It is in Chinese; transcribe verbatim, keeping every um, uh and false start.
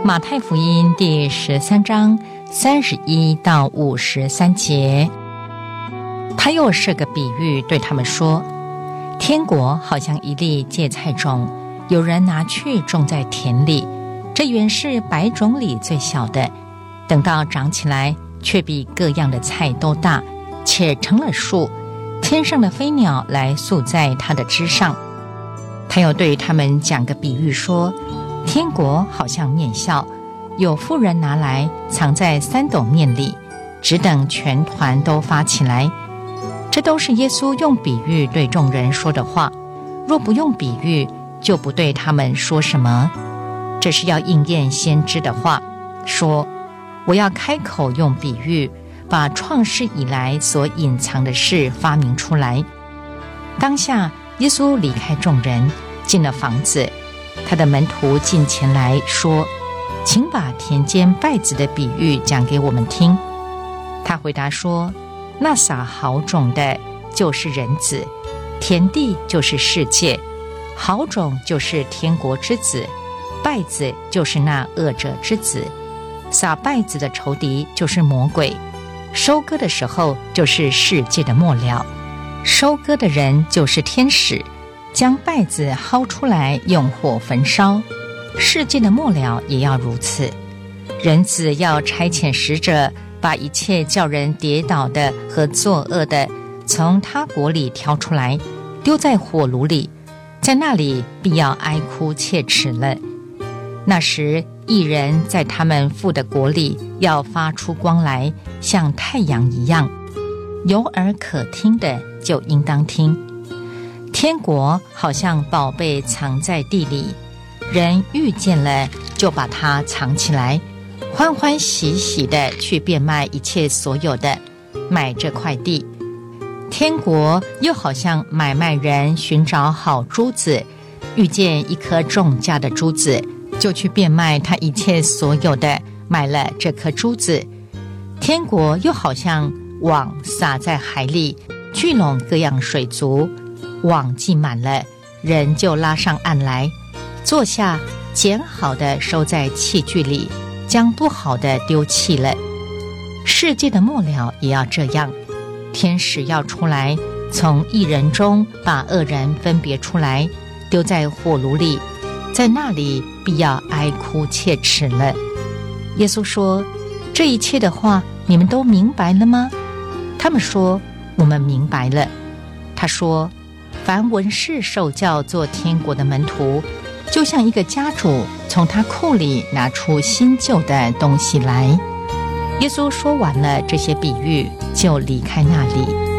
马太福音第十三章三十一到五十三节，他又设个比喻对他们说，天国好像一粒芥菜种，有人拿去种在田里，这原是百种里最小的，等到长起来，却比各样的菜都大，且成了树，天上的飞鸟来宿在它的枝上。他又对他们讲个比喻说，天国好像面酵，有妇人拿来藏在三斗面里，只等全团都发起来。这都是耶稣用比喻对众人说的话，若不用比喻，就不对他们说什么。这是要应验先知的话，说，我要开口用比喻，把创世以来所隐藏的事发明出来。当下耶稣离开众人，进了房子，他的门徒近前来说，请把田间稗子的比喻讲给我们听。他回答说，那撒好种的就是人子，田地就是世界，好种就是天国之子，稗子就是那恶者之子。撒稗子的仇敌就是魔鬼，收割的时候就是世界的末了，收割的人就是天使，将稗子薅出来用火焚烧。世界的末了也要如此，人子要差遣使者，把一切叫人跌倒的和作恶的从他国里挑出来，丢在火炉里，在那里必要哀哭切齿了。那时义人在他们父的国里要发出光来，像太阳一样。有耳可听的就应当听。天国好像宝贝藏在地里，人遇见了就把它藏起来，欢欢喜喜地去变卖一切所有的，买这块地。天国又好像买卖人寻找好珠子，遇见一颗重价的珠子，就去变卖他一切所有的，买了这颗珠子。天国又好像网撒在海里，聚拢各样水族，网系满了，人就拉上岸来，坐下，捡好的收在器具里，将不好的丢弃了。世界的末了也要这样，天使要出来，从义人中把恶人分别出来，丢在火炉里，在那里必要哀哭切齿了。耶稣说，这一切的话你们都明白了吗？他们说，我们明白了。他说，凡文士受教做天国的门徒，就像一个家主从他库里拿出新旧的东西来。耶稣说完了这些比喻，就离开那里。